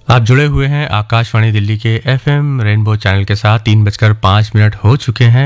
आप जुड़े हुए हैं आकाशवाणी दिल्ली के एफएम रेनबो चैनल के साथ। 3:05 हो चुके हैं।